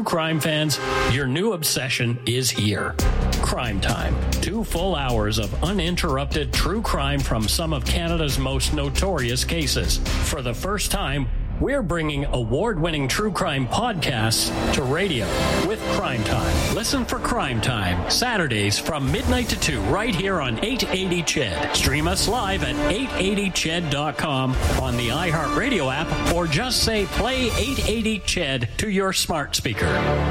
true crime fans, your new obsession is here. Crime Time. 2 full hours of uninterrupted true crime from some of Canada's most notorious cases. For the first time, we're bringing award-winning true crime podcasts to radio with Crime Time. Listen for Crime Time, Saturdays from midnight to 2, right here on 880 CHED. Stream us live at 880ched.com on the iHeartRadio app, or just say play 880 CHED to your smart speaker.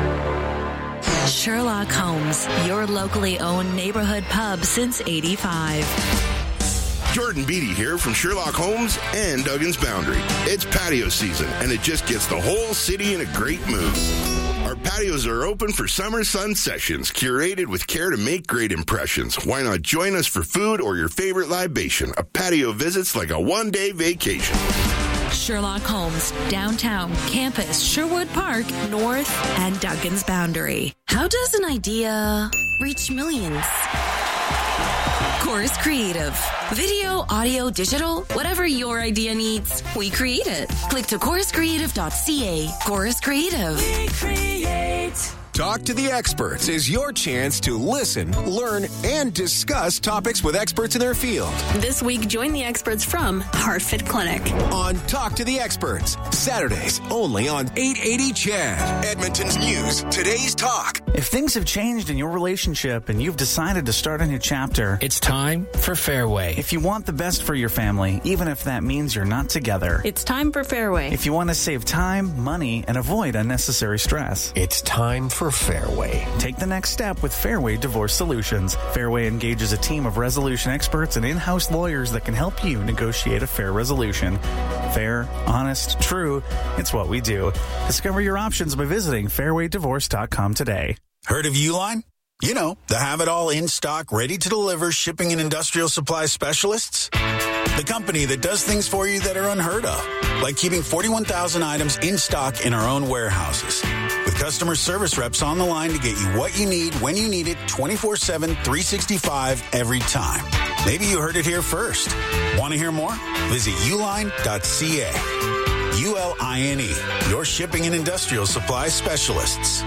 Sherlock Holmes, your locally owned neighborhood pub since '85. Jordan Beatty here from Sherlock Holmes and Duggan's Boundary. It's patio season, and it just gets the whole city in a great mood. Our patios are open for summer sun sessions, curated with care to make great impressions. Why not join us for food or your favorite libation? A patio visit's like a one-day vacation. Sherlock Holmes, downtown, campus, Sherwood Park, North, and Duggan's Boundary. How does an idea reach millions? Chorus Creative. Video, audio, digital, whatever your idea needs, we create it. Click to choruscreative.ca. Chorus Creative. We create. Talk to the Experts is your chance to listen, learn, and discuss topics with experts in their field. This week, join the experts from HeartFit Clinic. On Talk to the Experts, Saturdays only on 880 CHED. Edmonton's News, Today's Talk. If things have changed in your relationship and you've decided to start a new chapter, it's time for Fairway. If you want the best for your family, even if that means you're not together, it's time for Fairway. If you want to save time, money, and avoid unnecessary stress, it's time for Fairway. Take the next step with Fairway Divorce Solutions. Fairway engages a team of resolution experts and in-house lawyers that can help you negotiate a fair resolution. Fair, honest, true, it's what we do. Discover your options by visiting fairwaydivorce.com today. Heard of Uline? You know, the have-it-all in-stock, ready-to-deliver shipping and industrial supply specialists. The company that does things for you that are unheard of, like keeping 41,000 items in stock in our own warehouses. With customer service reps on the line to get you what you need when you need it 24/7, 365 every time. Maybe you heard it here first. Want to hear more? Visit uline.ca. ULINE, your shipping and industrial supply specialists.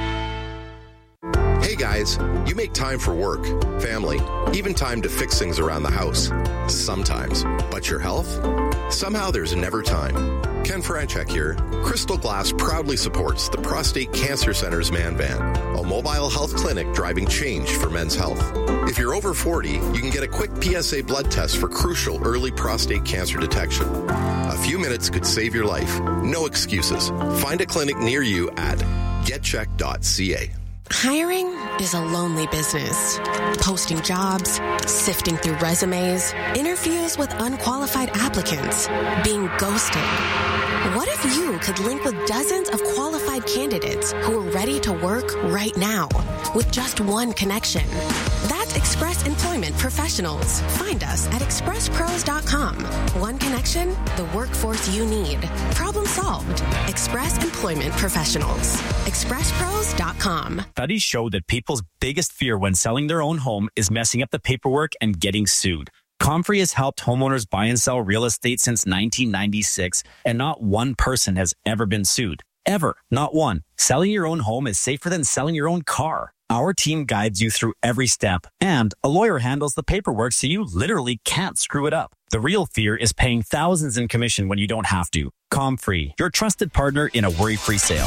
Hey guys, you make time for work, family, even time to fix things around the house. Sometimes. But your health? Somehow there's never time. Ken Franchek here. Crystal Glass proudly supports the Prostate Cancer Center's Man Van, a mobile health clinic driving change for men's health. If you're over 40, you can get a quick PSA blood test for crucial early prostate cancer detection. A few minutes could save your life. No excuses. Find a clinic near you at getcheck.ca. Hiring is a lonely business. Posting jobs, sifting through resumes, interviews with unqualified applicants, being ghosted. What if you could link with dozens of qualified candidates who are ready to work right now with just one connection? That's Express Employment Professionals. Find us at expresspros.com. One connection, the workforce you need. Problem solved. Express Employment Professionals. expresspros.com. Studies show that people's biggest fear when selling their own home is messing up the paperwork and getting sued. Comfrey has helped homeowners buy and sell real estate since 1996, and not one person has ever been sued. Ever. Not one. Selling your own home is safer than selling your own car. Our team guides you through every step, and a lawyer handles the paperwork so you literally can't screw it up. The real fear is paying thousands in commission when you don't have to. Comfrey, your trusted partner in a worry-free sale.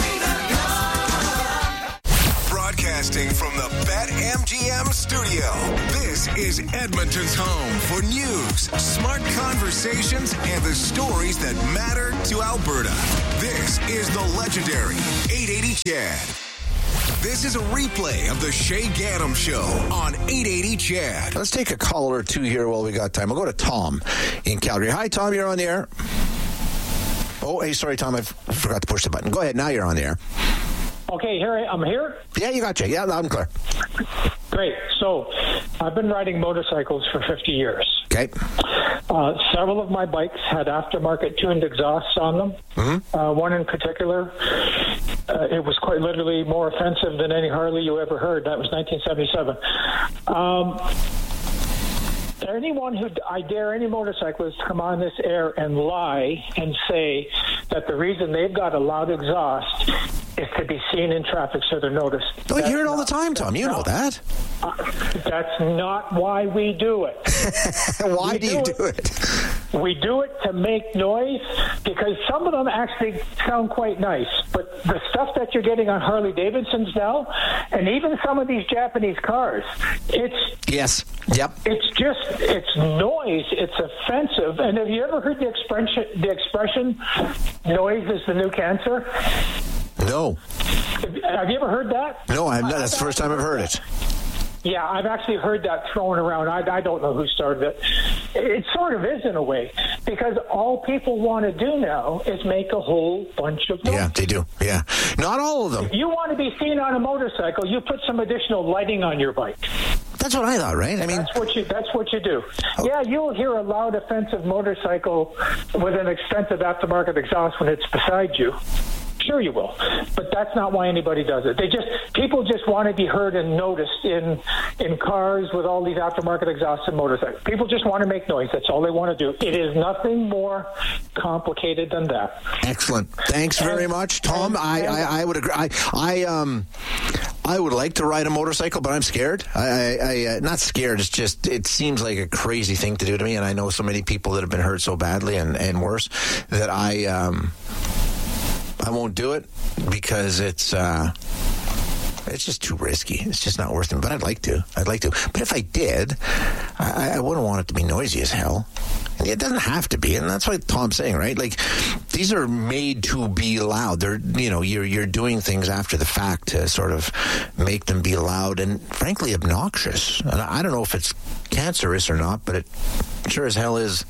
Broadcasting from the BetMGM studio, this is Edmonton's home for news, smart conversations, and the stories that matter to Alberta. This is the legendary 880 CHED. This is a replay of the Shay Gaddam Show on 880 CHED. Let's take a caller or two here while we got time. We'll go to Tom in Calgary. Hi, Tom. You're on the air. Oh, hey, sorry, Tom. I forgot to push the button. Go ahead. Now you're on the air. Okay, I'm here? Yeah, you got you. Yeah, loud and clear. Great. So, I've been riding motorcycles for 50 years. Okay. Several of my bikes had aftermarket tuned exhausts on them. Mm-hmm. One in particular, it was quite literally more offensive than any Harley you ever heard. That was 1977. I dare any motorcyclist to come on this air and lie and say that the reason they've got a loud exhaust is to be seen in traffic so they're noticed. Oh, you hear it all the time, Tom. You know that. That's not why we do it. Why do you do it? We do it to make noise because some of them actually sound quite nice. But the stuff that you're getting on Harley Davidsons now, and even some of these Japanese cars, it's noise. It's offensive. And have you ever heard the expression noise is the new cancer? No. Have you ever heard that? No, I have not. That's the first time I've heard it. Yeah, I've actually heard that thrown around. I don't know who started it. It sort of is in a way, because all people want to do now is make a whole bunch of noise. Yeah, they do. Yeah. Not all of them. If you want to be seen on a motorcycle, you put some additional lighting on your bike. That's what I thought, right? I mean, that's what you do. Oh. Yeah, you'll hear a loud, offensive motorcycle with an expensive aftermarket exhaust when it's beside you. Sure you will, but that's not why anybody does it. People just want to be heard and noticed in cars with all these aftermarket exhausts and motorcycles. People just want to make noise. That's all they want to do. It is nothing more complicated than that. Excellent. Thanks very much, Tom. I would agree. I would like to ride a motorcycle, but I'm scared. I not scared. It's just it seems like a crazy thing to do to me, and I know so many people that have been hurt so badly and worse that I won't do it because it's just too risky. It's just not worth it. But I'd like to. But if I did, I wouldn't want it to be noisy as hell. It doesn't have to be, and that's what Tom's saying, right? Like, these are made to be loud. They're, you're doing things after the fact to sort of make them be loud and, frankly, obnoxious. And I don't know if it's cancerous or not, but it sure as hell is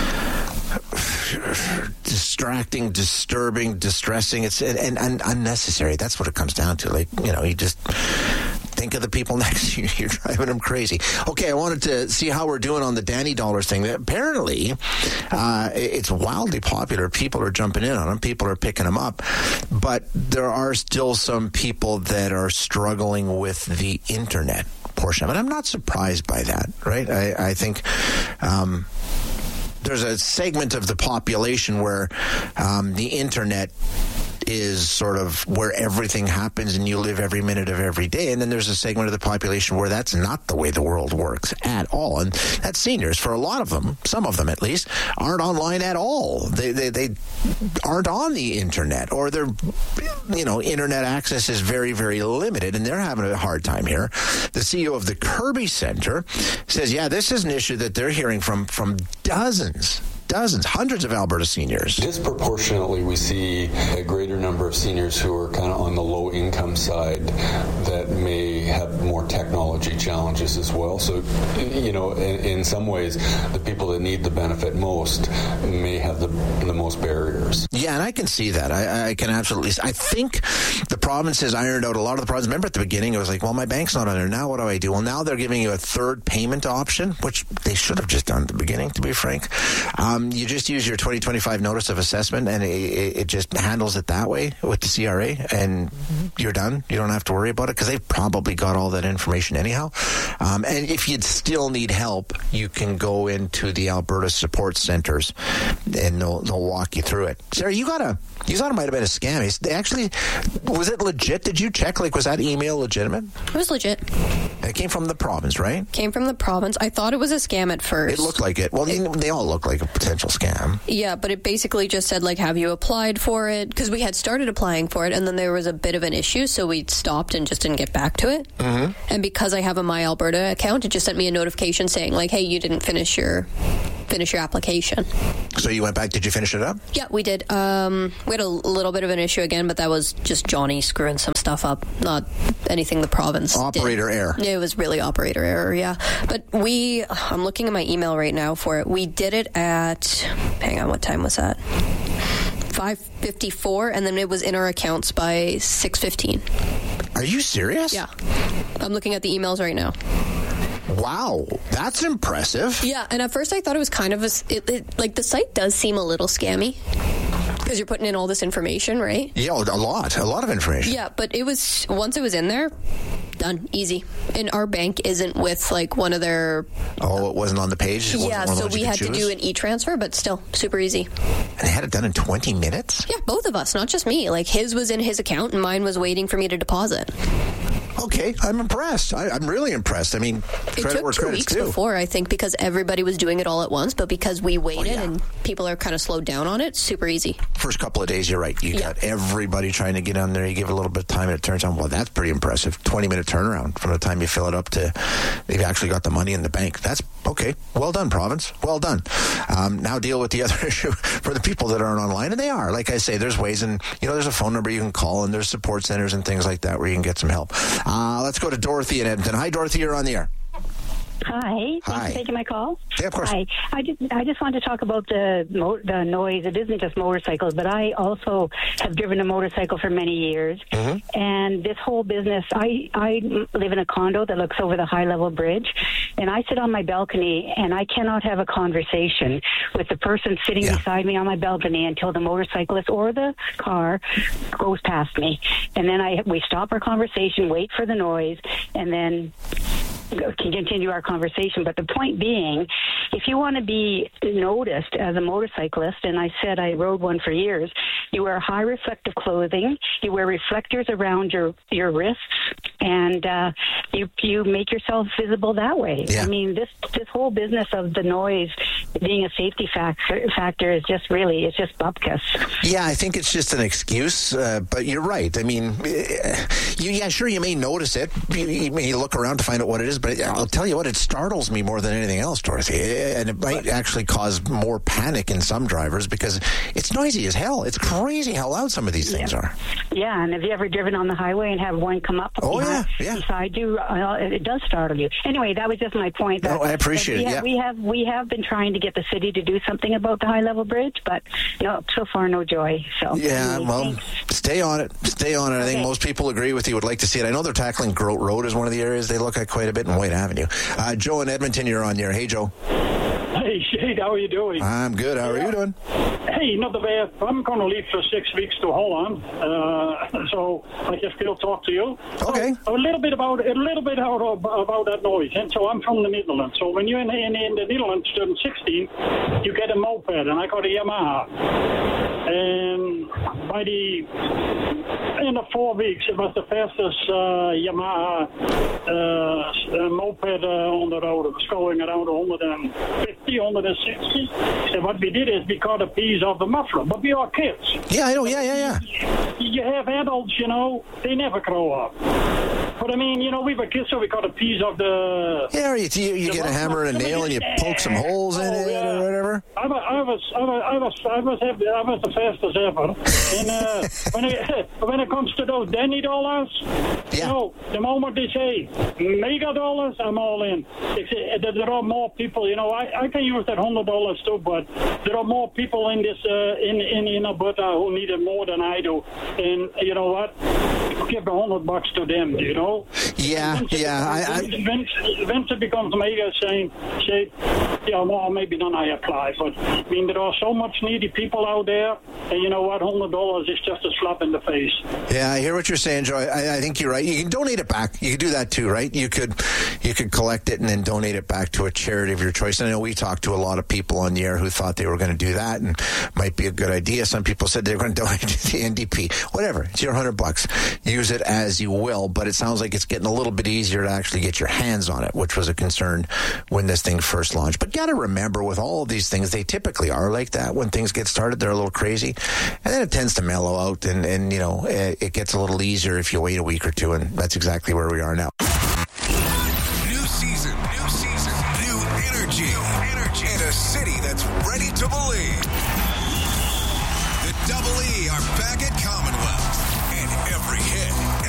distracting, disturbing, distressing. It's and unnecessary. That's what it comes down to. Like, you just think of the people next to you. You're driving them crazy. Okay, I wanted to see how we're doing on the Danny Dollars thing. Apparently, it's wildly popular. People are jumping in on them. People are picking them up. But there are still some people that are struggling with the internet portion of it. I'm not surprised by that, right? I think there's a segment of the population where the internet is sort of where everything happens and you live every minute of every day. And then there's a segment of the population where that's not the way the world works at all. And that's seniors. For a lot of them, some of them at least, aren't online at all. They aren't on the internet, or their internet access is very, very limited, and they're having a hard time here. The CEO of the Kirby Center says, yeah, this is an issue that they're hearing from dozens, hundreds of Alberta seniors. Disproportionately, we see a greater number of seniors who are kind of on the low income side that may have more technology challenges as well. So, in some ways, the people that need the benefit most may have the most barriers. Yeah, and I can see that. I can absolutely. I think the province has ironed out a lot of the problems. Remember at the beginning, it was like, well, my bank's not on there. Now what do I do? Well, now they're giving you a third payment option, which they should have just done at the beginning, to be frank. You just use your 2025 notice of assessment, and it just handles it that way with the CRA, and you're done. You don't have to worry about it because they've probably got all that information anyhow. And if you'd still need help, you can go into the Alberta support centers, and they'll walk you through it. Sarah, you thought it might have been a scam. Was it legit? Did you check? Like, was that email legitimate? It was legit. It came from the province, right? Came from the province. I thought it was a scam at first. It looked like it. Well, they all look like a potential scam. Yeah, but it basically just said, like, have you applied for it? Because we had started applying for it, and then there was a bit of an issue, so we stopped and just didn't get back to it. Mm-hmm. And because I have a My Alberta account, it just sent me a notification saying, like, hey, you didn't finish your application. So you went back. Did you finish it up? Yeah, we did. We had a little bit of an issue again, but that was just Johnny screwing some stuff up, not anything the province Operator did. Error. It was really operator error, yeah. But I'm looking at my email right now for it. We did it at, hang on, what time was that? 5:54, and then it was in our accounts by 6:15. Are you serious? Yeah. I'm looking at the emails right now. Wow, that's impressive. Yeah, and at first I thought it was kind of like the site does seem a little scammy because you're putting in all this information, right? Yeah, a lot of information. Yeah, but it was once it was in there, Done. Easy. And our bank isn't with like one of their... Oh, it wasn't on the page? Yeah, so we had to do an e-transfer, but still super easy. And they had it done in 20 minutes? Yeah, both of us, not just me. Like his was in his account and mine was waiting for me to deposit. Okay, I'm impressed. I'm really impressed. I mean, it took 2 weeks before, I think, because everybody was doing it all at once, but because we waited and people are kind of slowed down on it, super easy. First couple of days, you're right. You got everybody trying to get on there. You give it a little bit of time and it turns on. Well, that's pretty impressive. 20-minute turnaround from the time you fill it up to they've actually got the money in the bank. That's okay. Well done, province. Well done. Now deal with the other issue for the people that aren't online, and they are. Like I say, there's ways, and there's a phone number you can call, and there's support centers and things like that where you can get some help. Let's go to Dorothy in Edmonton. Hi, Dorothy. You're on the air. Hi. Thanks for taking my call. Yeah, of course. Hi. I just want to talk about the noise. It isn't just motorcycles, but I also have driven a motorcycle for many years. Mm-hmm. And this whole business, I live in a condo that looks over the high-level bridge, and I sit on my balcony, and I cannot have a conversation with the person sitting beside me on my balcony until the motorcyclist or the car goes past me. And then we stop our conversation, wait for the noise, and then can continue our conversation. But the point being, if you want to be noticed as a motorcyclist, and I said I rode one for years, you wear high reflective clothing, you wear reflectors around your wrists, and you make yourself visible that way. Yeah. I mean, this whole business of the noise being a safety factor is just really, it's just bupkis. Yeah, I think it's just an excuse, but you're right. I mean, sure, you may notice it. You may look around to find out what it is, but I'll tell you what, it startles me more than anything else, Dorothy. And it might actually cause more panic in some drivers because it's noisy as hell. It's crazy how loud some of these things are. Yeah, and have you ever driven on the highway and have one come up beside you? It does startle you. Anyway, that was just my point. I appreciate it. We have been trying to get the city to do something about the high-level bridge, but no, so far no joy. So stay on it. Stay on it. I think most people agree with you, would like to see it. I know they're tackling Grote Road as one of the areas they look at quite a bit, and White Avenue. Joe in Edmonton, you're on here. Hey, Joe. Hey, Shade, how are you doing? I'm good. How are you doing? Hey, not bad. I'm going to leave for 6 weeks to Holland, so I can still talk to you. Okay. So, a little bit about that noise. And so I'm from the Netherlands. So when you're in the Netherlands, 2016, you get a moped, and I got a Yamaha. And by the end of 4 weeks, it was the fastest Yamaha moped on the road. It was going around 150, 160. And what we did is we cut a piece of the muffler, but we are kids. Yeah, I know. Yeah. You have adults, they never grow up. But I mean, we were kids, so we got a piece of the... Yeah, you get a hammer and a nail and you poke some holes in it or whatever. I was the fastest ever. And when it comes to those Danny dollars, the moment they say mega dollars, I'm all in. There are more people, I can use that $100 too, but there are more people in this in Alberta who need it more than I do. And you know what? Give the $100 to them, Yeah. Once it becomes mega, saying, well, maybe then I apply. But I mean, there are so much needy people out there, and you know what? $100 is just a slap in the face. Yeah, I hear what you're saying, Joe. I think you're right. You can donate it back. You can do that too, right? You could collect it and then donate it back to a charity of your choice. And I know we talked to a lot of people on the air who thought they were going to do that, and might be a good idea. Some people said they were going to donate to the NDP. Whatever, it's your $100. Use it as you will, but it sounds like it's getting a little bit easier to actually get your hands on it, which was a concern when this thing first launched. But got to remember, with all of these things, they typically are like that. When things get started, they're a little crazy, and then it tends to mellow out, and it gets a little easier if you wait a week or two, and that's exactly where we are now. New season, new energy, and a city that's ready to believe. The Double E are back at Commonwealth, and every hit